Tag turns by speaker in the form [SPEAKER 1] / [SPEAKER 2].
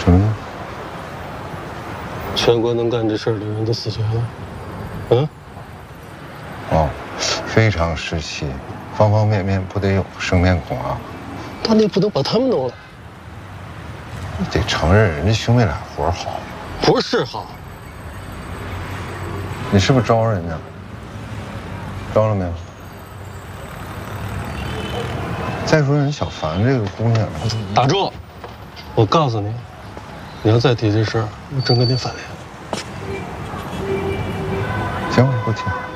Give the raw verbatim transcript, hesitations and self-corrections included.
[SPEAKER 1] 什么呢？
[SPEAKER 2] 全国能干这事儿的人都死绝了。嗯？
[SPEAKER 1] 哦，非常时期，方方面面不得有生面孔啊。
[SPEAKER 2] 但你不能把他们弄了。
[SPEAKER 1] 你得承认人家兄妹俩活好。
[SPEAKER 2] 不是好。
[SPEAKER 1] 你是不是招人家？招了没有？再说人小凡这个姑娘，
[SPEAKER 2] 打住！我告诉你，你要再提这事儿，我真跟你翻脸。
[SPEAKER 1] 行，我不提。